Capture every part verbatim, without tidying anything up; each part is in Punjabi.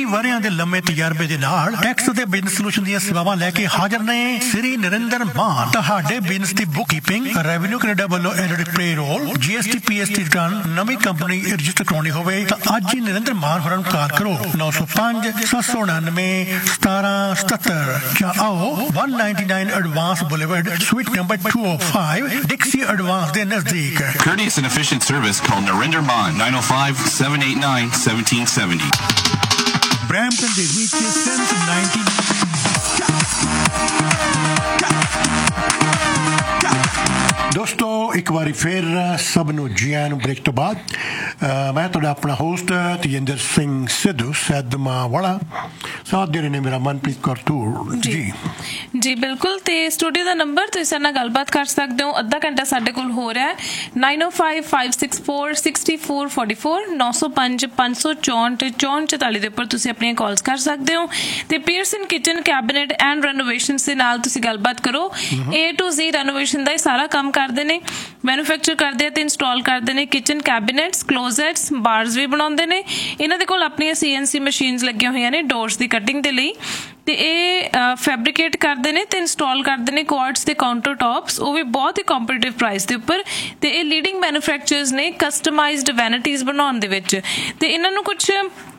ਵਰਿਆਂ ਦੇ ਲੰਮੇ ਤਜਰਬੇ ਦੇ ਨਾਲ ਟੈਕਸ ਤੇ ਬਿਜ਼ਨਸ ਸੋਲੂਸ਼ਨ ਦੀਆਂ ਸੇਵਾਵਾਂ ਲੈ ਕੇ ਹਾਜ਼ਰ ਨੇ ਸ੍ਰੀ ਨਰਿੰਦਰ ਮਾਨ। ਤੁਹਾਡੇ ਬਿਜ਼ਨਸ ਦੀ ਬੁੱਕਕੀਪਿੰਗ, ਰੈਵਨਿਊ ਕੈਨੇਡਾ ਵੱਲੋਂ edit payroll, GST PST return, ਨਵੀਂ ਕੰਪਨੀ ਰਜਿਸਟਰ ਕਰਾਉਣੀ ਹੋਵੇ ਤਾਂ ਅੱਜ ਹੀ ਨਰਿੰਦਰ ਮਾਨ ਹੋਰਾਂ ਨੂੰ ਕਾਲ ਕਰੋ ਨੌ ਸੌ ਪੰਜ ਸੱਤ ਸੌ ਉਣਾਨਵੇਂ ਸਤਾਰਾਂ ਸਤੱਤਰ ਜਾਂ ਆਓ ਇੱਕ ਸੌ ਨਿन्यानवे ਐਡਵਾਂਸ ਬੁਲੇਵਾਰਡ ਸਵੀਟ ਨੰਬਰ ਦੋ ਸੌ ਪੰਜ ਡਿਕਸੀ ਐਡਵਾਂਸ ਦੇ ਨਜ਼ਦੀਕ। Courteous and efficient service, call Narinder Maan nine oh five, seven eight nine, one seven seven zero। Brampton ਦੇ ਵਿੱਚ since nineteen ਦੋਸਤੋ ਇੱਕ ਵਾਰੀ ਫਿਰ ਸਭ ਨੂੰ ਜੀ ਆਇਆਂ ਨੂੰ ਬ੍ਰੇਕ ਤੋਂ ਬਾਅਦ ਮੈਂ ਤੁਹਾਡਾ ਆਪਣਾ ਹੋਸਟ ਤੇਜਿੰਦਰ ਸਿੰਘ ਸਿੱਧੂ ਸੈਦਮਾ ਵਾਲਾ ਸਾਥ ਦੇ ਰਹੇ ਨੇ ਮੇਰਾ ਮਨਪ੍ਰੀਤ ਕੌਰ ਧੂੜ ਜੀ ਜੀ ਬਿਲਕੁਲ। ਤੇ ਸਟੂਡੀਓ ਦਾ ਨੰਬਰ ਤੁਸੀਂ ਸਾਡੇ ਨਾਲ ਗੱਲਬਾਤ ਕਰ ਸਕਦੇ ਹੋ। ਅੱਧਾ ਘੰਟਾ ਸਾਡੇ ਕੋਲ ਹੋ ਰਿਹਾ ਹੈ ਨਾਈਨ ਓ five five six four six four four four ਨੌ ਸੌ ਪੰਜ ਪੰਜ ਸੌ ਚੌਂਹਠ ਚੌਂਹਠ ਚੁਤਾਲੀ ਦੇ ਉੱਪਰ ਤੁਸੀਂ ਆਪਣੀਆਂ ਕਾਲਸ ਕਰ ਸਕਦੇ ਹੋ। ਤੇ Pearson kitchen cabinet and renovation ਦੇ ਨਾਲ ਤੁਸੀਂ ਗੱਲਬਾਤ ਕਰੋ। ਏ ਟੂ ਜ਼ੀ ਰੈਨੋਵੇਸ਼ਨ ਦਾ ਇਹ ਸਾਰਾ ਕੰਮ ਕਰਦੇ ਨੇ, ਮੈਨੂਫੈਕਚਰ ਕਰਦੇ ਆ ਤੇ ਇੰਸਟਾਲ ਕਰਦੇ ਨੇ। ਕਿਚਨ ਕੈਬਨਿਟਸ, ਕਲੋਜ਼ਟਸ, ਬਾਰਸ ਵੀ ਬਣਾਉਂਦੇ ਨੇ। ਇਹਨਾਂ ਦੇ ਕੋਲ ਆਪਣੀਆਂ ਸੀ ਐਨ ਸੀ ਮਸ਼ੀਨਸ ਲੱਗੀਆਂ ਹੋਈਆਂ ਨੇ ਡੋਰਸ ਦੀ ਕਟਿੰਗ ਦੇ ਲਈ। ਤੇ ਇਹ ਫੈਬਰੀਕੇਟ ਕਰਦੇ ਨੇ ਤੇ ਇੰਸਟਾਲ ਕਰਦੇ ਨੇ ਕੁਆਰਟਸ ਦੇ ਕਾਊਂਟਰ ਟੌਪਸ, ਉਹ ਵੀ ਬਹੁਤ ਹੀ ਕੰਪੀਟੀਟਿਵ ਪ੍ਰਾਈਸ ਦੇ ਉੱਪਰ। ਤੇ ਇਹ ਲੀਡਿੰਗ ਮੈਨੂਫੈਕਚਰਰਸ ਨੇ ਕਸਟਮਾਈਜ਼ਡ ਵੈਨਿਟੀਜ਼ ਬਣਾਉਣ ਦੇ ਵਿੱਚ। ਤੇ ਇਹਨਾਂ ਨੂੰ ਕੁਛ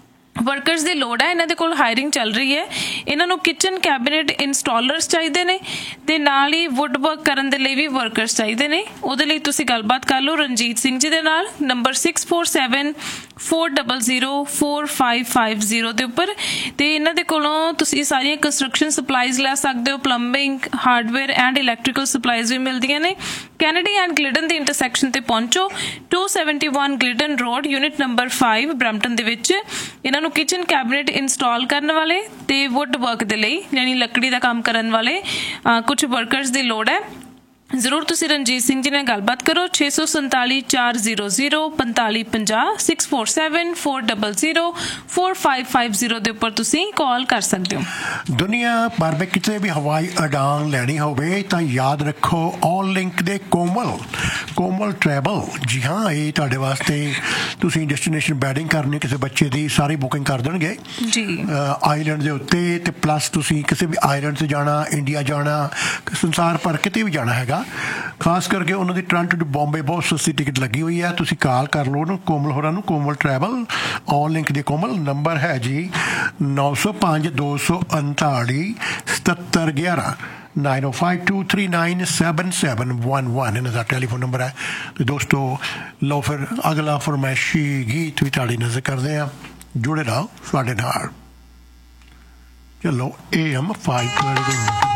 ਵਰਕਰਸ ਦੀ ਲੋੜ ਹੈ, ਇਹਨਾਂ ਦੇ ਕੋਲ ਹਾਇਰਿੰਗ ਚੱਲ ਰਹੀ ਹੈ। ਇਹਨਾਂ ਨੂੰ ਕਿਚਨ ਕੈਬਨਿਟ ਇੰਸਟਾਲਰਸ ਚਾਹੀਦੇ ਨੇ ਤੇ ਨਾਲ ਹੀ ਵੁੱਡ ਵਰਕ ਕਰਨ ਦੇ ਲਈ ਵੀ ਵਰਕਰਸ ਚਾਹੀਦੇ ਨੇ। ਉਹਦੇ ਲਈ ਤੁਸੀਂ ਗੱਲਬਾਤ ਕਰ ਲਓ ਰਣਜੀਤ ਸਿੰਘ ਜੀ ਦੇ ਨਾਲ number six four seven four double zero four five five zero ਦੇ ਉੱਪਰ। ਤੇ ਇਹਨਾਂ ਦੇ ਕੋਲੋਂ ਤੁਸੀਂ ਸਾਰੀਆਂ ਕੰਸਟਰਕਸ਼ਨ ਸਪਲਾਈਜ਼ ਲੈ ਸਕਦੇ ਹੋ, plumbing, hardware and electrical supplies ਵੀ ਮਿਲਦੀਆਂ ਨੇ। ਕੈਨੇਡੀ ਐਂਡ ਗਲਿਡਨ ਦੀ ਇੰਟਰਸੈਕਸ਼ਨ ਤੇ ਪਹੁੰਚੋ, to seventy one ਗਲਿਡਨ road, unit number five, Brampton ਦੇ ਵਿੱਚ। ਇਹਨਾਂ ਨੂੰ ਕਿਚਨ ਕੈਬਨਿਟ ਇੰਸਟਾਲ ਕਰਨ ਵਾਲੇ ਤੇ ਵੁੱਡ ਵਰਕ ਦੇ ਲਈ ਯਾਨੀ ਲੱਕੜੀ ਦਾ ਕੰਮ ਕਰਨ ਵਾਲੇ ਕੁਝ ਵਰਕਰਸ ਦੀ ਲੋੜ ਹੈ। ਜ਼ਰੂਰ ਤੁਸੀਂ ਰਣਜੀਤ ਸਿੰਘ ਜੀ ਨਾਲ ਗੱਲਬਾਤ ਕਰੋ। ਛੇ ਸੌ ਸੰਤਾਲੀ ਚਾਰ ਜ਼ੀਰੋ ਜ਼ੀਰੋ ਪੰਤਾਲੀ ਪੰਜਾਹ six four seven four double zero four five five zero ਦੇ ਉੱਪਰ ਤੁਸੀਂ ਕਾਲ ਕਰ ਸਕਦੇ ਹੋ। ਦੁਨੀਆ ਭਰ ਵਿੱਚ ਕਿਤੇ ਵੀ ਹਵਾਈ ਉਡਾਨ ਲੈਣੀ ਹੋਵੇ ਤਾਂ ਯਾਦ ਰੱਖੋ ਆਲ ਲਿੰਕ ਦੇ ਕੋਮਲ ਕੋਮਲ ਟਰੈਵਲ। ਜੀ ਹਾਂ, ਇਹ ਤੁਹਾਡੇ ਵਾਸਤੇ ਤੁਸੀਂ ਡੈਸਟੀਨੇਸ਼ਨ ਵੈਡਿੰਗ ਕਰਨੀ ਕਿਸੇ ਬੱਚੇ ਦੀ ਸਾਰੀ ਬੁਕਿੰਗ ਕਰ ਦੇਣਗੇ ਜੀ ਆਈਲੈਂਡ ਦੇ ਉੱਤੇ। ਤੇ ਪਲੱਸ ਤੁਸੀਂ ਕਿਸੇ ਵੀ ਆਈਲੈਂਡ 'ਤੇ ਜਾਣਾ, ਇੰਡੀਆ ਜਾਣਾ, ਸੰਸਾਰ ਭਰ ਕਿਤੇ ਵੀ ਜਾਣਾ ਹੈਗਾ, ਖਾਸ ਕਰਕੇ ਉਹਨਾਂ ਦੀ ਟੋਰਾਂਟੋ ਟੂ ਬੰਬੇ ਬਹੁਤ ਸਸਤੀ ਟਿਕਟ ਲੱਗੀ ਹੋਈ ਹੈ। ਤੁਸੀਂ ਕਾਲ ਕਰ ਲਓ ਉਹਨੂੰ ਕੋਮਲ ਹੋਰਾਂ ਨੂੰ, ਕੋਮਲ ਟਰੈਵਲ ਆਲ ਲਿੰਕ ਦੇ ਕੋਮਲ। ਨੰਬਰ ਹੈ ਜੀ ਨੌ ਸੌ ਪੰਜ ਦੋ ਸੌ ਉਨਤਾਲੀ ਸਤੱਤਰ ਗਿਆਰਾਂ ਨਾਈਨ ਓ five two three nine seven seven one one ਇਹਨਾਂ ਦਾ ਟੈਲੀਫੋਨ ਨੰਬਰ ਹੈ। ਤੇ ਦੋਸਤੋ ਲਓ ਫਿਰ ਅਗਲਾ ਫਰਮਾਇਸ਼ੀ ਗੀਤ ਵੀ ਤੁਹਾਡੀ ਨਜ਼ਰ ਕਰਦੇ ਹਾਂ, ਜੁੜੇ ਰਹੋ ਸਾਡੇ ਨਾਲ। ਚਲੋ ਏ ਐਮ ਫਾਈਵ